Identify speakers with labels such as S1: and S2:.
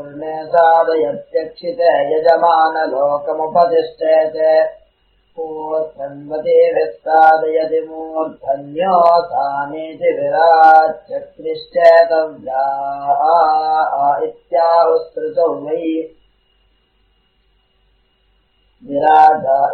S1: साधयत्यक्षिते यजमानलोकमुपतिष्ठेते ऊर्ध्वन्वतीभिस्साधयति मूर्धन्योऽसानीति विराच्चक्रिश्चेतव्या इत्याहुस्रुतौ वै विराजा